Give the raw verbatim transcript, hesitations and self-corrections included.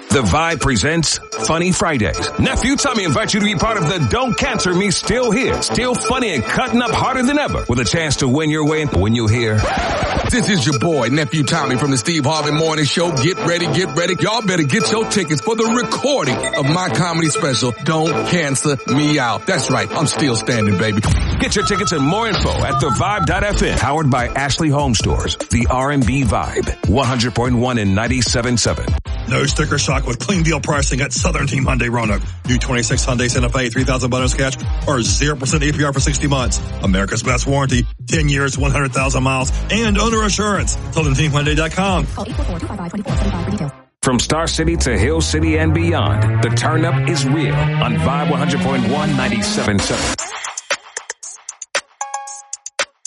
The Vibe presents Funny Fridays. Nephew Tommy invites you to be part of the Don't Cancel Me Still Here. Still funny and cutting up harder than ever with a chance to win your way when you hear. This is your boy, Nephew Tommy from the Steve Harvey Morning Show. Get ready, get ready. Y'all better get your tickets for the recording of my comedy special, Don't Cancel Me Out. That's right. I'm still standing, baby. Get your tickets and more info at the vibe dot f m. Powered by Ashley Home Stores. The R and B Vibe. one hundred point one and ninety-seven point seven. No sticker shock with clean deal pricing at Southern Team Hyundai Roanoke. New twenty-six Hyundai Santa Fe, three thousand bonus cash, or zero percent A P R for sixty months. America's best warranty, ten years, one hundred thousand miles, and owner assurance. Southern Team Hyundai dot com. Call eight four four, two five five, two four seven five for details. From Star City to Hill City and beyond, the turn up is real on Vibe one hundred point one, ninety-seven point seven.